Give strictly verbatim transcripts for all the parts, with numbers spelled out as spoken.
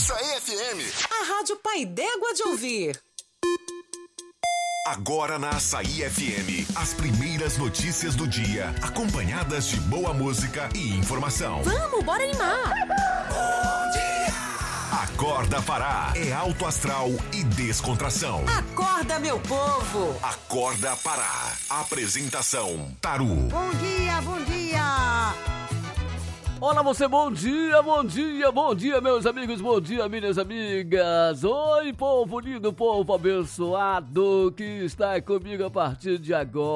Açaí F M. A Rádio Pai d'Égua de ouvir. Agora na Açaí F M, as primeiras notícias do dia, acompanhadas de boa música e informação. Vamos, bora animar! Bom dia! Acorda Pará, é alto astral e descontração. Acorda, meu povo! Acorda Pará, apresentação Taru. Bom dia, bom dia! Olá você, bom dia, bom dia, bom dia meus amigos, bom dia minhas amigas. Oi povo lindo, povo abençoado que está comigo a partir de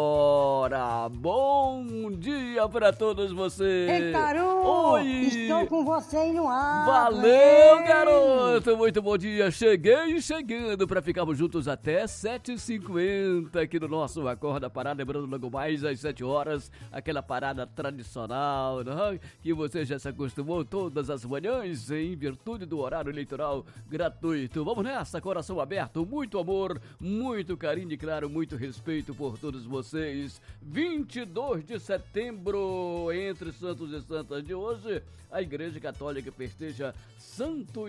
agora. Bom dia para todos vocês. Ei, Taru, Oi. estou com você no ar. Valeu, hein? garoto, muito bom dia. Cheguei chegando para ficarmos juntos até sete e cinquenta aqui no nosso Acorda Pará. Lembrando logo mais às sete horas, aquela parada tradicional, né? Que você já se acostumou todas as manhãs em virtude do horário eleitoral gratuito. Vamos nessa, coração aberto, muito amor, muito carinho e, claro, muito respeito por todos vocês. vinte e dois de setembro, entre santos e santas de hoje, a Igreja Católica festeja Santo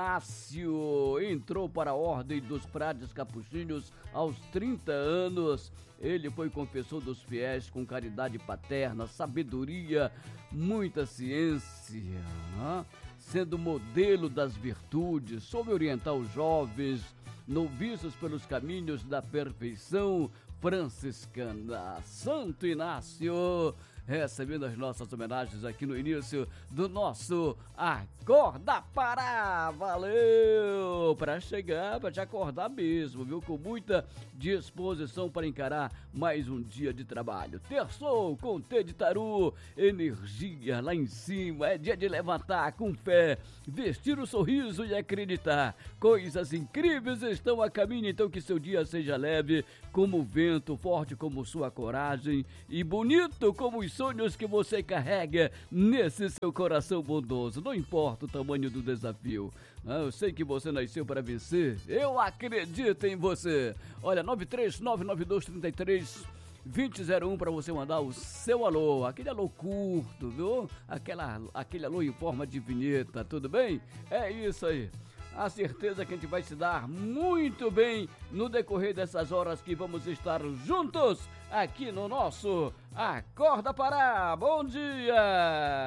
Inácio. Entrou para a Ordem dos Frades Capuchinhos aos trinta anos. Ele foi confessor dos fiéis com caridade paterna, sabedoria, muita ciência, né? Sendo modelo das virtudes, soube orientar os jovens, noviços pelos caminhos da perfeição franciscana. Santo Inácio, recebendo as nossas homenagens aqui no início do nosso Acorda Pará. Valeu! Para chegar, para te acordar mesmo, viu? Com muita disposição para encarar mais um dia de trabalho. Terçou com T de Taru, energia lá em cima. É dia de levantar com fé, vestir o sorriso e acreditar. Coisas incríveis estão a caminho, então que seu dia seja leve como o vento, forte como sua coragem e bonito como os sonhos que você carrega nesse seu coração bondoso. Não importa o tamanho do desafio. Eu sei que você nasceu para vencer. Eu acredito em você. Olha, nove três nove nove dois três três dois zero zero um para você mandar o seu alô. Aquele alô curto, viu? Aquela, aquele alô em forma de vinheta, tudo bem? É isso aí. A certeza que a gente vai se dar muito bem no decorrer dessas horas que vamos estar juntos aqui no nosso Acorda Pará. Bom dia!